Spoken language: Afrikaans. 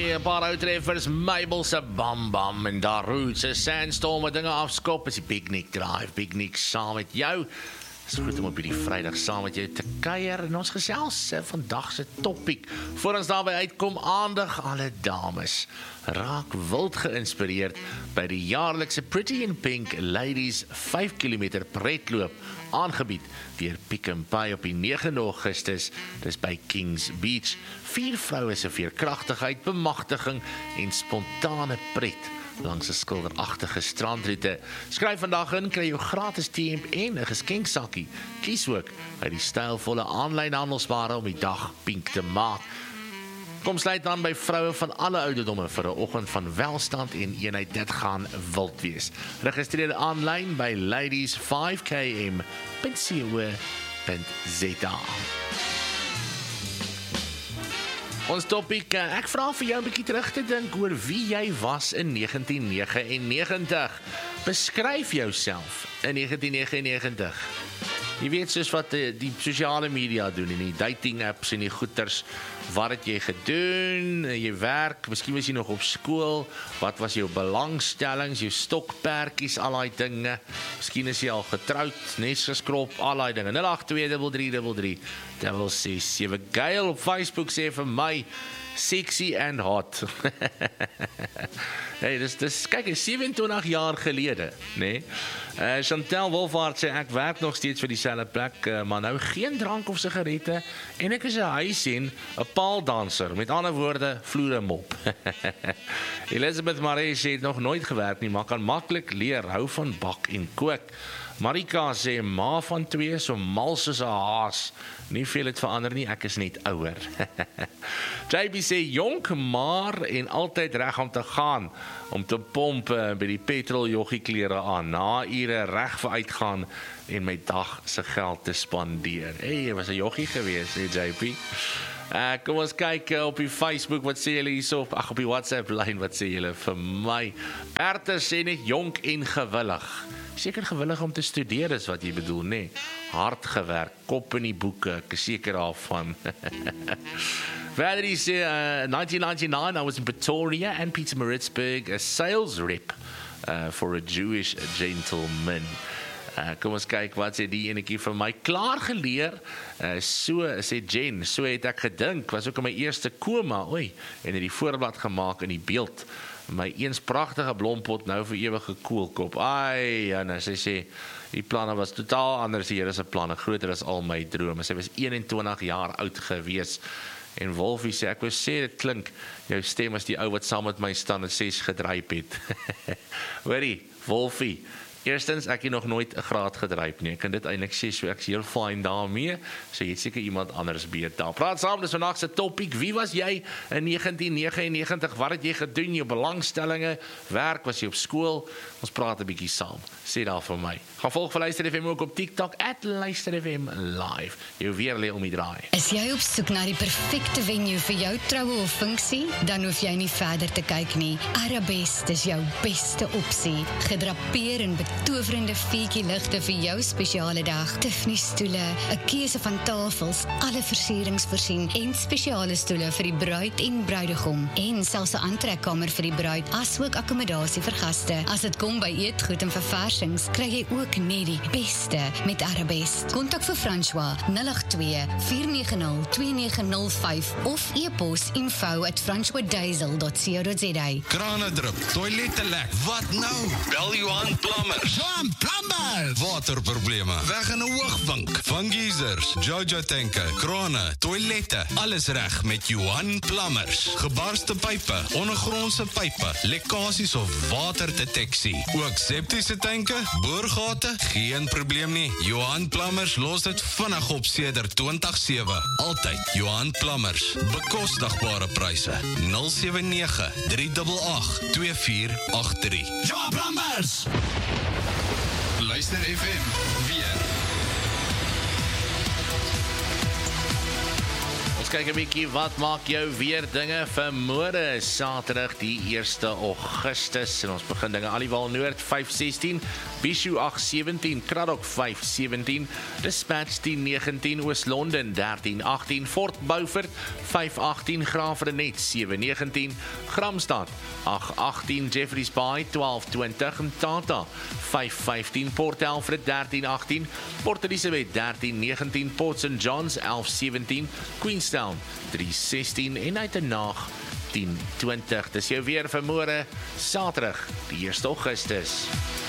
Hey, 'n paar uittreffers, Mabel se Bam Bam en Darude se Sandstorm wat dinge afskop is die Picnic Drive. Picnic saam met jou. Dit is goed om op hierdie Vrydag saam met jou te kuier en ons gesels vandag se topiek. Voor ons daarby uitkom, aandag alle dames. Raak wild geïnspireerd by die jaarlikse Pretty in Pink Ladies 5 km pretloop aangebied deur Pick n Pay op die 9 Augustus, dis by Kings Beach. 4 vroue se veerkragtigheid, bemagtiging en spontane pret langs 'n skilderagtige strandroete. Skryf vandag in, kry jou gratis T-hemp en 'n geskenksakkie. Kies ook uit die stylvolle aanlyn handelsware om die dag pink te maak. Kom sluit aan by vroue van alle ouderdomme vir 'n oggend van welstand en eenheid. Dit gaan wild wees. Registreer aanlyn by ladies5km.co.za. Ons topiek, ek vra vir jou 'n bietjie terug te dink oor wie jy was in 1999. Beskryf jouself in 1999. Jy weet soos wat die sosiale media doen en die dating apps en die goeters. Wat het jy gedoen? Jy werk, miskien was jy nog op skool. Wat was jou belangstellings, jou stokpertjies, al daai dinge. Miskien is jy al getroud, nes geskrop, al daai dinge. 082333367. Gail op Facebook sê vir my, sexy and hot. Hey, dis kyk, 27 jaar gelede, nee. Chantel Wolfhard sê, ek werk nog steeds vir dieselfde plek, maar nou geen drank of sigarette, en ek is 'n huis en 'n paaldanser, met ander woorde, vloere mop. Elizabeth Marie sê, het nog nooit gewerk nie, maar kan maklik leer, hou van bak en kook. Marika sê, ma van 2, so mal soos 'n haas. Nie veel het verander nie, ek is net ouer. JB sê, jonk maar en altyd reg om te gaan, om te pomp by die petrol joggieklere aan, na ure reg vir uitgaan en my dag se geld te spandeer. Hey, was 'n joggie geweest, sê JP. Kom ons kyk op die Facebook, wat sê julle hierso, op die WhatsApp lyn, wat sê julle vir my? Bertha sê net jonk en gewillig. Seker gewillig om te studeer is wat jy bedoel, nee. Hard gewerk, kop in die boeke, ek is seker daarvan. Valerie sê, 1999, I was in Pretoria and Pietermaritzburg, a sales rep for a Jewish gentleman. Kom ons kyk, wat sê die enetjie vir my? Klaar geleer, so sê Jen, so het ek gedink, was ook in my eerste koma, en het die voorblad gemaak in die beeld. My eens pragtige blompot, nou vir ewige koelkop. En sy sê, die planne was totaal anders, die Here se planne, groter as al my drome. Sy was 21 jaar oud gewees. En Wolfie sê, ek wil sê, dit klink, jou stem as die ou wat saam met my staan en 6 gedryp het. Hoorie, Wolfie, eerstens, ek het nog nooit 'n graad gedryp nie. Ek kan dit eintlik sê, so ek is heel fyn daarmee. So jy het seker iemand anders beet daar. Praat saam, dis vandag se topiek. Wie was jy in 1999? Wat het jy gedoen? Jou belangstellinge, werk, was jy op skool? Ons praat 'n bietjie saam. Sê daar vir my. Gaan volg vir Luister FM ook op TikTok @LuisterFM live. Jou weer lê om die draai. Is jy op soek na die perfekte venue vir jou troue of funksie? Dan hoef jy nie verder te kyk nie. Arabest is jou beste opsie. Gedrapeer in betowerende feetjie ligte vir jou spesiale dag. Tiffany stoele, 'n keuse van tafels, alle versierings voorsien en spesiale stoele vir die bruid en bruidegom en selfs 'n aantrekkamer vir die bruid, asook akkommodasie vir gaste. As dit kom by eetgoed en verversings, kry jy ook net die beste met Arabest. Kontak vir François 082-490-2905 of e-pos info@francoisdiesel.co.za. Krane drup, toilette lek. Wat nou? Bel Johan Plumbers. Johan Plumbers! Waterprobleme, weg in 'n hoogvink. Van geysers, Jojo tanke, krane, toilette, alles reg met Johan Plumbers. Gebarste pype, ondergrondse pype, lekkasies of waterdeteksie. Ook septiese tanke, boorgate, geen probleem nie. Johan Plumbers los dit vinnig op sedert 2007. Altyd Johan Plumbers. Bekostigbare pryse. 079-388-2483. Johan Plumbers! Luister FM weer. ons kyk 'n bietjie wat maak jou weer dinge vir môre, Saterdag die 1 Augustus. En ons begin dinge Aliwal Noord 5:16, Bishu 8:17, Kraddock 5:17, Dispatch 10:19, Oos-London 13:18, Fort Beaufort 5:18, Graafrenet 7:19, Gramstad 8:18, Jeffreys Bay 12:20, Mthatha 5:15, Port Alfred 13:18, Port Elizabeth 13:19, Port St Johns 11:17, Queenstown 3:16 en Uitenhage 10:20. Dis jou weer vir môre, Saterdag die 1 Augustus.